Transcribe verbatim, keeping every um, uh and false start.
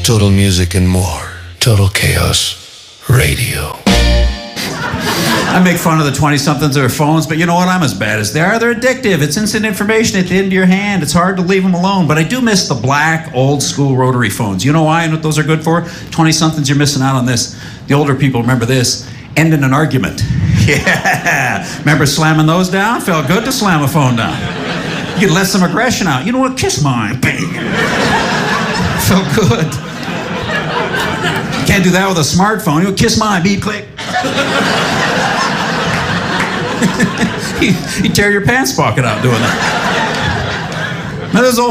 Total music and more. Total Chaos Radio. I make fun of the twenty-somethings of their phones, but you know what? I'm as bad as they are. They're addictive. It's instant information at the end of your hand. It's hard to leave them alone. But I do miss the black, old-school rotary phones. You know why and what those are good for? twenty-somethings, you're missing out on this. The older people remember this. Ending an argument. Yeah. Remember slamming those down? Felt good to slam a phone down. You could let some aggression out. You know what? Kiss mine. Bang. Felt good. You can't do that with a smartphone. You kiss mine. Beep, click. you, you tear your pants pocket out doing that. Now, there's